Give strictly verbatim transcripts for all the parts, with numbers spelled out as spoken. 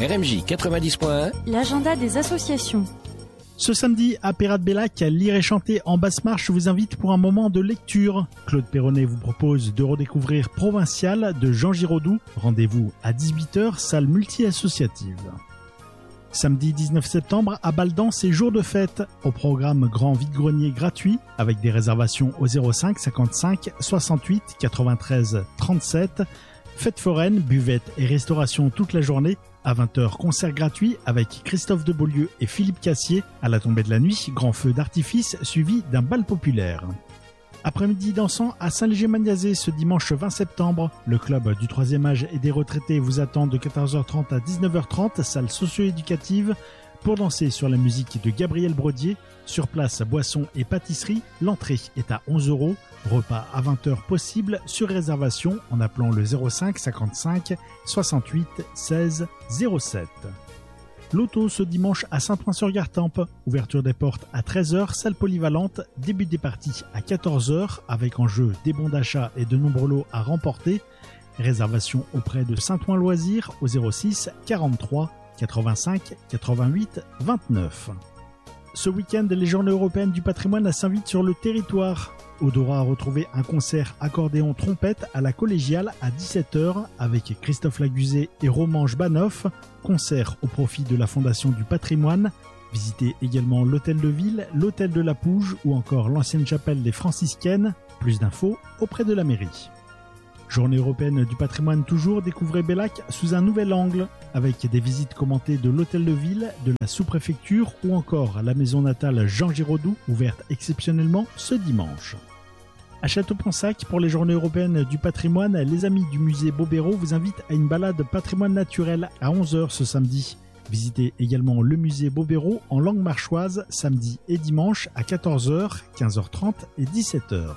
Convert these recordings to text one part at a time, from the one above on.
R M J quatre-vingt-dix point un, l'agenda des associations. Ce samedi, à Pérat-de-Bellac, Lire et chanter en basse marche vous invite pour un moment de lecture. Claude Perronnet vous propose de redécouvrir Provincial de Jean Giraudoux. Rendez-vous à dix-huit heures, salle multi-associative. Samedi dix-neuf septembre, à Baldan, c'est jour de fête. Au programme grand vide-grenier gratuit, avec des réservations au zéro cinq cinquante-cinq soixante-huit quatre-vingt-treize trente-sept. Fête foraine, buvette et restauration toute la journée. À vingt heures, concert gratuit avec Christophe de Beaulieu et Philippe Cassier. À la tombée de la nuit, grand feu d'artifice suivi d'un bal populaire. Après-midi dansant à Saint-Léger-Magnazé ce dimanche vingt septembre. Le club du troisième âge et des retraités vous attend de quatorze heures trente à dix-neuf heures trente, salle socio-éducative, pour danser sur la musique de Gabriel Brodier. Sur place, boissons et pâtisserie. L'entrée est à onze euros. Repas à vingt heures possible sur réservation en appelant le zéro cinq cinquante-cinq soixante-huit seize zéro sept. Loto ce dimanche à Saint-Ouen-sur-Gartempe. Ouverture des portes à treize heures, salle polyvalente. Début des parties à quatorze heures avec en jeu des bons d'achat et de nombreux lots à remporter. Réservation auprès de Saint-Ouen Loisirs au zéro six quarante-trois quatre-vingt-cinq quatre-vingt-huit vingt-neuf. Ce week-end, les Journées européennes du patrimoine s'invitent sur le territoire. Odora a retrouvé un concert accordéon-trompette à la collégiale à dix-sept heures avec Christophe Laguzet et Roman Jbanov. Concert au profit de la Fondation du patrimoine. Visitez également l'hôtel de ville, l'hôtel de la Pouge ou encore l'ancienne chapelle des franciscaines. Plus d'infos auprès de la mairie. Journée européenne du patrimoine toujours, découvrez Bellac sous un nouvel angle, avec des visites commentées de l'hôtel de ville, de la sous-préfecture ou encore la maison natale Jean Giraudoux, ouverte exceptionnellement ce dimanche. À Château-Ponsac, pour les Journées européennes du patrimoine, les amis du musée Bobéro vous invitent à une balade patrimoine naturel à onze heures ce samedi. Visitez également le musée Bobéro en langue marchoise samedi et dimanche à quatorze heures, quinze heures trente et dix-sept heures.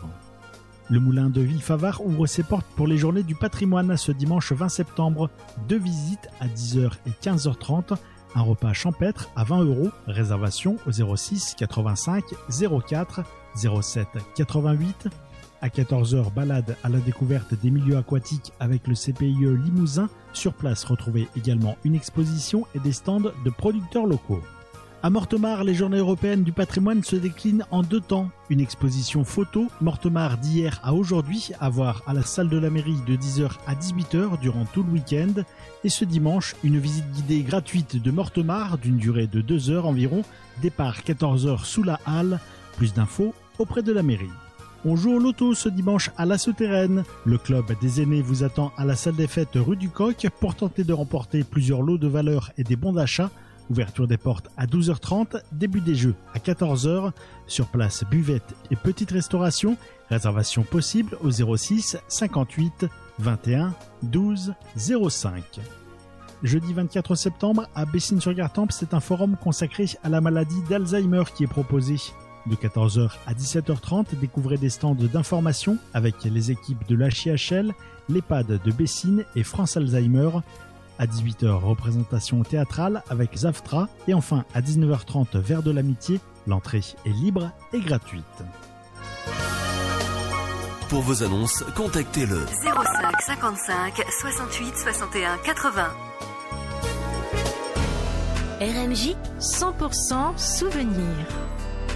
Le moulin de Villefavard ouvre ses portes pour les Journées du patrimoine ce dimanche vingt septembre. Deux visites à dix heures et quinze heures trente. Un repas champêtre à vingt euros. Réservation au zéro six quatre-vingt-cinq zéro quatre zéro sept quatre-vingt-huit. À quatorze heures, balade à la découverte des milieux aquatiques avec le C P I E Limousin. Sur place, retrouvez également une exposition et des stands de producteurs locaux. À Mortemart, les Journées européennes du patrimoine se déclinent en deux temps. Une exposition photo, Mortemart d'hier à aujourd'hui, à voir à la salle de la mairie de dix heures à dix-huit heures durant tout le week-end. Et ce dimanche, une visite guidée gratuite de Mortemart d'une durée de deux heures environ. Départ quatorze heures sous la halle. Plus d'infos auprès de la mairie. On joue au loto ce dimanche à la Souterraine. Le club des aînés vous attend à la salle des fêtes rue du Coq pour tenter de remporter plusieurs lots de valeur et des bons d'achat. Ouverture des portes à douze heures trente, début des jeux à quatorze heures. Sur place, buvette et petite restauration. Réservation possible au zéro six cinquante-huit vingt et un douze zéro cinq. Jeudi vingt-quatre septembre, à Bessines-sur-Gartempe, c'est un forum consacré à la maladie d'Alzheimer qui est proposé. De quatorze heures à dix-sept heures trente, découvrez des stands d'information avec les équipes de l'H I H L, l'EHPAD de Bessines et France Alzheimer. À dix-huit heures, représentation théâtrale avec Zaftra. Et enfin, à dix-neuf heures trente, Verre de l'amitié. L'entrée est libre et gratuite. Pour vos annonces, contactez le zéro cinq cinquante-cinq soixante-huit soixante et un quatre-vingts. R M J cent pour cent souvenir.